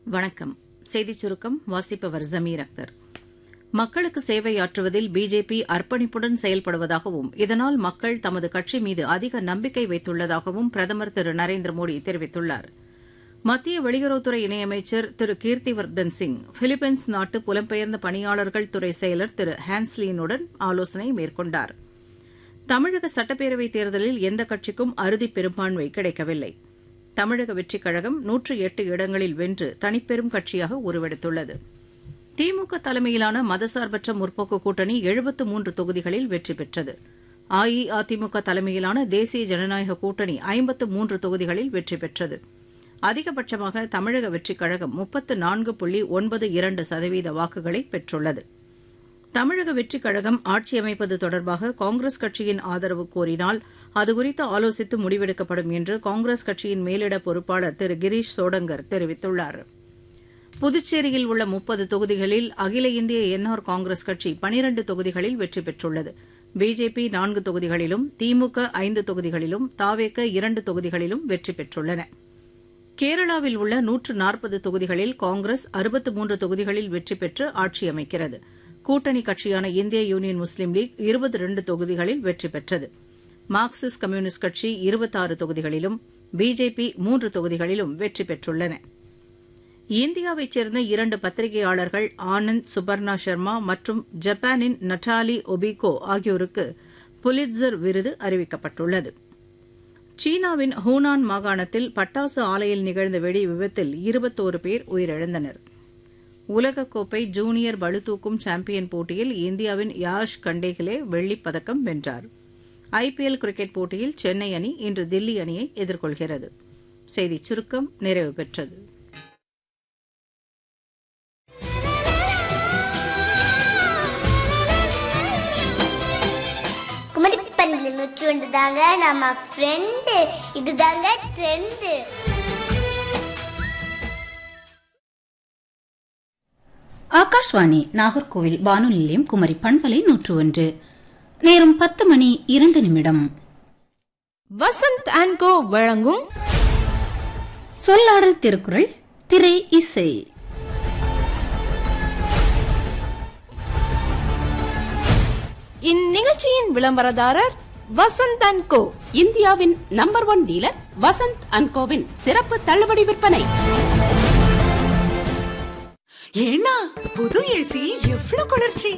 வணக்கம். செய்திச் சுருக்கம் வாசிப்பவர் ஜமீர் அக்தர். மக்களுக்கு சேவையாற்றுவதில் பிஜேபி அர்ப்பணிப்புடன் செயல்படுவதாகவும் இதனால் மக்கள் தமது கட்சி மீது அதிக நம்பிக்கை வைத்துள்ளதாகவும் பிரதமர் திரு நரேந்திர மோடி தெரிவித்துள்ளார். மத்திய வெளியுறவுத்துறை இணையமைச்சர் திரு கீர்த்திவர்தன் சிங் பிலிப்பைன்ஸ் நாட்டு புலம்பெயர்ந்த பணியாளர்கள் துறை செயலர் திரு ஹான்ஸ்லீனுடன் ஆலோசனை மேற்கொண்டார். தமிழக சட்டப்பேரவைத் தேர்தலில் எந்த கட்சிக்கும் அறுதி பெரும்பான்மை கிடைக்கவில்லை. தமிழக வெற்றிக் கழகம் 108 இடங்களில் வென்று தனிப்பெரும் கட்சியாக உருவெடுத்துள்ளது. திமுக தலைமையிலான மதசார்பற்ற முற்போக்கு கூட்டணி 73 தொகுதிகளில் வெற்றி பெற்றது. அஇஅதிமுக தலைமையிலான தேசிய ஜனநாயக கூட்டணி 53 தொகுதிகளில் வெற்றி பெற்றது. அதிகபட்சமாக தமிழக வெற்றிக் கழகம் 34.92% வாக்குகளை பெற்றுள்ளது. தமிழக வெற்றிக் கழகம் ஆட்சி அமைப்பது தொடர்பாக காங்கிரஸ் கட்சியின் ஆதரவு கோரினால் அதுகுறித்து ஆலோசித்து முடிவெடுக்கப்படும் என்று காங்கிரஸ் கட்சியின் மேலிட பொறுப்பாளர் திரு கிரீஷ் சோடங்கர் தெரிவித்துள்ளார். புதுச்சேரியில் உள்ள 30 தொகுதிகளில் அகில இந்திய என்ஆர் காங்கிரஸ் கட்சி 12 தொகுதிகளில் வெற்றி பெற்றுள்ளது. பிஜேபி 4 தொகுதிகளிலும், திமுக 5 தொகுதிகளிலும், தவேக 2 தொகுதிகளிலும் வெற்றி பெற்றுள்ளன. கேரளாவில் உள்ள 140 தொகுதிகளில் காங்கிரஸ் 63 தொகுதிகளில் வெற்றி பெற்று ஆட்சி அமைக்கிறது. கூட்டணி கட்சியான இந்திய யூனியன் முஸ்லீம் லீக் 22 தொகுதிகளில் வெற்றி பெற்றது. மார்க்சிஸ்ட் கம்யூனிஸ்ட் கட்சி 26 தொகுதிகளிலும், பிஜேபி 3 தொகுதிகளிலும் வெற்றி பெற்றுள்ளன. இந்தியாவைச் சேர்ந்த 2 பத்திரிகையாளர்கள் ஆனந்த் சுபர்ணா சர்மா மற்றும் ஜப்பானின் நட்டாலி ஒபிகோ ஆகியோருக்கு புலிட்சர் விருது அறிவிக்கப்பட்டுள்ளது. சீனாவின் ஹூனான் மாகாணத்தில் பட்டாசு ஆலையில் நிகழ்ந்த வெடி விபத்தில் 21 பேர் உயிரிழந்தனர். உலகக்கோப்பை ஜூனியர் பளுதூக்கும் சாம்பியன் போட்டியில் இந்தியாவின் யாஷ் கண்டேகலே வெள்ளிப் பதக்கம் வென்றார். ஐபிஎல் கிரிக்கெட் போட்டியில் சென்னை அணி இன்று தில்லி அணியை எதிர்கொள்கிறது. செய்திச் சுருக்கம் நிறைவு பெற்றது. தாங்க நம்ம ஃப்ரெண்டு, இதுதாங்க ட்ரெண்டு. ஆகாஷ்வாணி நாகர்கோவில் வானொலி நிலையம், குமரி பண்பலை 101. நேரம் 10:02. வசந்த் அண்ட் கோ வழங்கும் சொல்லாடல் திருக்குறள் திரை இசை. இந்நிகழ்ச்சியின் விளம்பரதாரர் வசந்த் அண்ட் கோ, இந்தியாவின் number 1 dealer Vasanth and CoWIN சிறப்பு தள்ளுபடி விற்பனை. ஏன்னா புது ஏசி எவ்வளவு குளிர்ச்சி!